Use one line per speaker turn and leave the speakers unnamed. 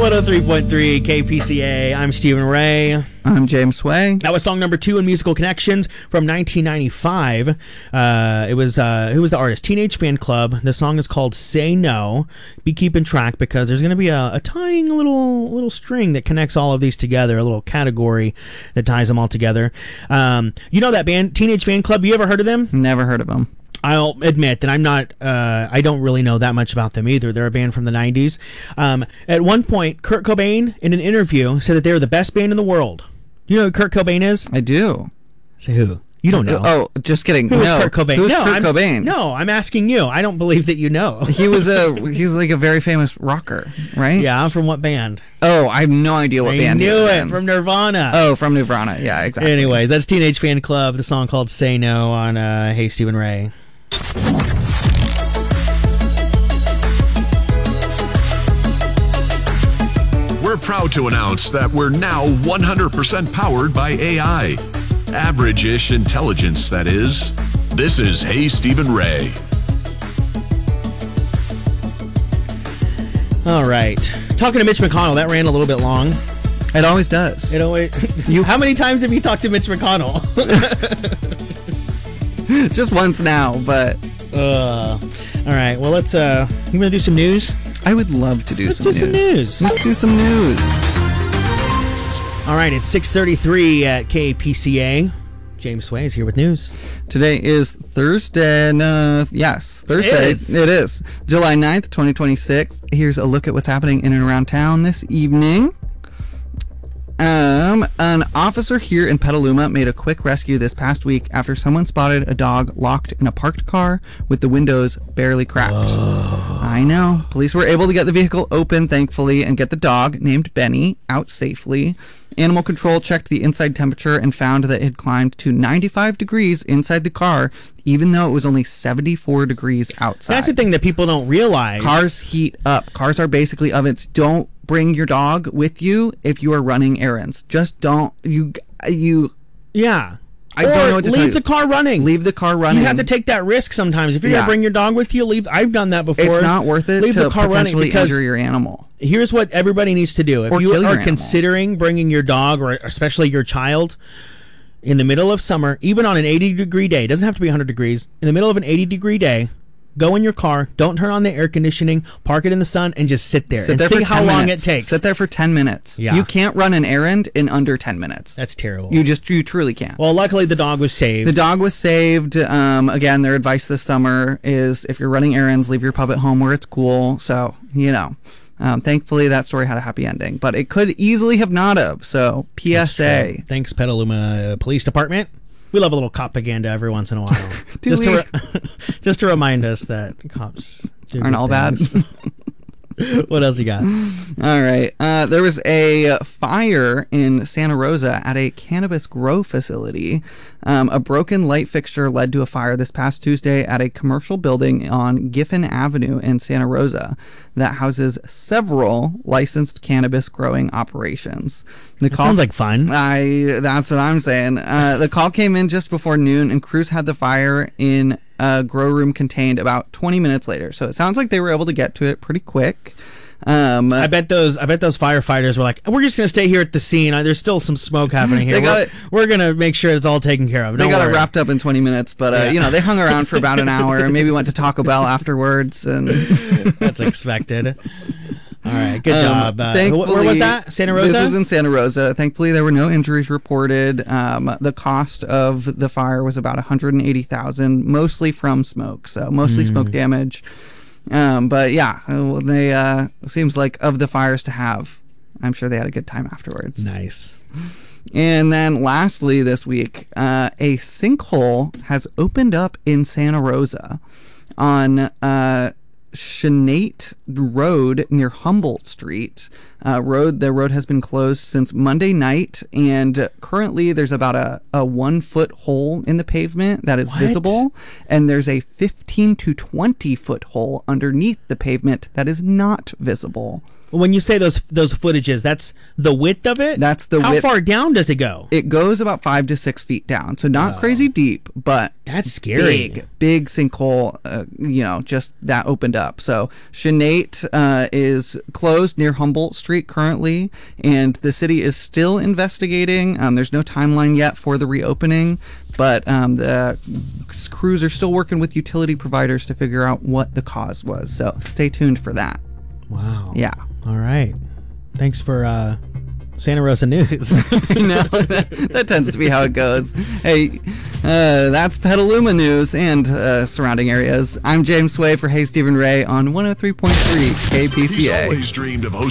103.3 KPCA. I'm Stephen Ray.
I'm James Sway.
That was song number 2 in Musical Connections from 1995. It was who was the artist? Teenage Fan Club. The song is called "Say No." Be keeping track because there's going to be a tying little string that connects all of these together. A little category that ties them all together. You know that band, Teenage Fan Club? You ever heard of them?
Never heard of them.
I'll admit that I'm not, I don't really know that much about them either. They're a band from the 90s. At one point, Kurt Cobain, in an interview, said that they were the best band in the world. Do you know who Kurt Cobain is?
I do.
Say who? You don't know.
Oh, just kidding.
Who is Kurt Cobain?
Who's Kurt Cobain?
No, I'm asking you. I don't believe that you know.
He's like a very famous rocker, right?
Yeah, from what band?
Oh, I have no idea what band he was in.
From Nirvana.
Oh, from Nirvana. Yeah, exactly.
Anyways, that's Teenage Fan Club, the song called "Say No" on Hey Stephen Ray.
We're proud to announce that we're now 100% powered by AI. Average-ish intelligence, that is. This is Hey Stephen Ray.
All right. Talking to Mitch McConnell, that ran a little bit long.
It always does.
It always. How many times have you talked to Mitch McConnell?
Just once now, but...
All right, well, let's... You want to do some news?
I would love to do some news.
Let's do some news. All right, it's 6:33 at KPCA. James Sway is here with news.
Today is Thursday. Yes, Thursday. It is. July 9th, 2026. Here's a look at what's happening in and around town this evening. An officer here in Petaluma made a quick rescue this past week after someone spotted a dog locked in a parked car with the windows barely cracked. Oh. I know. Police were able to get the vehicle open, thankfully, and get the dog, named Benny, out safely. Animal control checked the inside temperature and found that it had climbed to 95 degrees inside the car, even though it was only 74 degrees outside.
That's the thing that people don't realize.
Cars heat up. Cars are basically ovens. Don't bring your dog with you if you are running errands. Just don't.
Yeah.
I don't know what to tell you.
Leave the car running.
Leave the car running.
You have to take that risk sometimes. If you're going to bring your dog with you, leave. I've done that before.
It's not worth it
leave
to
the car
potentially
running
injure your animal.
Here's what everybody needs to do. If you are considering bringing your dog, or especially your child, in the middle of summer, even on an 80-degree day, it doesn't have to be 100 degrees, in the middle of an 80-degree day, go in your car, don't turn on the air conditioning, park it in the sun, and just sit there and see how long it takes.
Sit there for 10 minutes.
Yeah.
You can't run an errand in under 10 minutes.
That's terrible.
You truly can't.
Well, luckily the dog was saved.
The dog was saved. Again, their advice this summer is if you're running errands, leave your pup at home where it's cool. So, thankfully that story had a happy ending, but it could easily have not have. So, PSA.
Thanks, Petaluma Police Department. We love a little propaganda every once in a while. just to remind us that cops
aren't all bad.
What else you got?
All right. There was a fire in Santa Rosa at a cannabis grow facility. A broken light fixture led to a fire this past Tuesday at a commercial building on Giffen Avenue in Santa Rosa that houses several licensed cannabis growing operations.
Sounds like fun.
That's what I'm saying. The call came in just before noon, and crews had the fire in a grow room contained about 20 minutes later. So it sounds like they were able to get to it pretty quick.
I bet those firefighters were like, we're just going to stay here at the scene. There's still some smoke happening here. We're going to make sure it's all taken care of.
They got it wrapped up in 20 minutes, but they hung around for about an hour and maybe went to Taco Bell afterwards. And
that's expected. All right, good job. Where was that? Santa Rosa?
This was in Santa Rosa. Thankfully, there were no injuries reported. The cost of the fire was about $180,000, mostly from smoke. So mostly smoke damage. But yeah, they seems like of the fires to have, I'm sure they had a good time afterwards.
Nice.
And then lastly this week, a sinkhole has opened up in Santa Rosa on Shenate Road near Humboldt Street. The road has been closed since Monday night, and currently there's about a 1-foot hole in the pavement that is visible, and there's a 15 to 20 foot hole underneath the pavement that is not visible.
When you say those footages, that's the width of it?
That's the
How
width.
far down does it go?
It goes about 5 to 6 feet down, so not crazy deep, but
That's scary.
big sinkhole. Just that opened up. So Shanate is closed near Humboldt Street currently, and the city is still investigating. There's no timeline yet for the reopening, but the crews are still working with utility providers to figure out what the cause was. So stay tuned for that.
Wow.
Yeah.
All right. Thanks for Santa Rosa News.
No, that tends to be how it goes. Hey, that's Petaluma News and surrounding areas. I'm James Sway for Hey Stephen Ray on 103.3 KPCA.
He's always dreamed of hosting